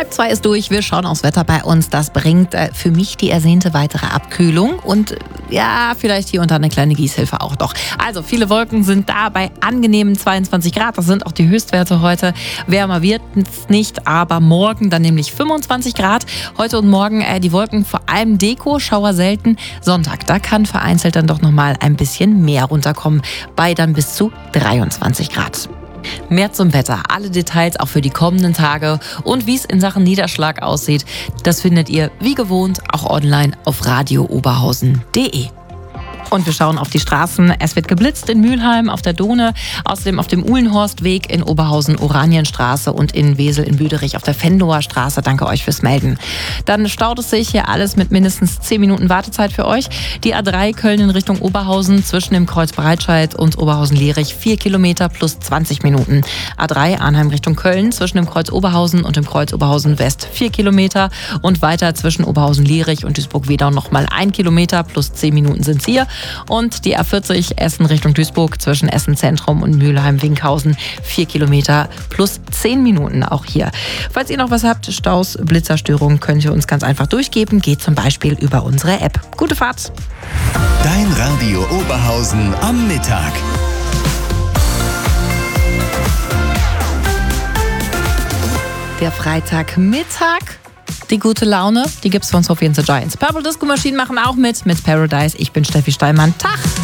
Halb 2 ist durch, wir schauen aufs Wetter bei uns. Das bringt für mich die ersehnte weitere Abkühlung und ja, vielleicht hier und da eine kleine Gießhilfe auch noch. Also viele Wolken sind da bei angenehmen 22 Grad. Das sind auch die Höchstwerte heute. Wärmer wird es nicht, aber morgen dann nämlich 25 Grad. Heute und morgen die Wolken vor allem Deko, Schauer selten. Sonntag, da kann vereinzelt dann doch nochmal ein bisschen mehr runterkommen, bei dann bis zu 23 Grad. Mehr zum Wetter, alle Details auch für die kommenden Tage und wie es in Sachen Niederschlag aussieht, das findet ihr wie gewohnt auch online auf radiooberhausen.de. Und wir schauen auf die Straßen. Es wird geblitzt in Mülheim, auf der Dohne, außerdem auf dem Uhlenhorstweg in Oberhausen, Oranienstraße und in Wesel in Büderich auf der Venloer Straße. Danke euch fürs Melden. Dann staut es sich hier alles mit mindestens 10 Minuten Wartezeit für euch. Die A3 Köln in Richtung Oberhausen zwischen dem Kreuz Breitscheid und Oberhausen-Lierich 4 Kilometer plus 20 Minuten. A3 Arnheim Richtung Köln zwischen dem Kreuz Oberhausen und dem Kreuz Oberhausen West 4 Kilometer und weiter zwischen Oberhausen-Lierich und Duisburg-Wedau nochmal 1 Kilometer plus 10 Minuten sind es hier. Und die A40 Essen Richtung Duisburg zwischen Essen Zentrum und Mülheim-Winkhausen 4 Kilometer plus 10 Minuten auch hier. Falls ihr noch was habt, Staus, Blitzerstörungen, könnt ihr uns ganz einfach durchgeben. Geht zum Beispiel über unsere App. Gute Fahrt! Dein Radio Oberhausen am Mittag. Der Freitagmittag. Die gute Laune, die gibt's von Sophie and the Giants. Purple Disco Machine machen auch mit Paradise. Ich bin Steffi Steinmann. Tag!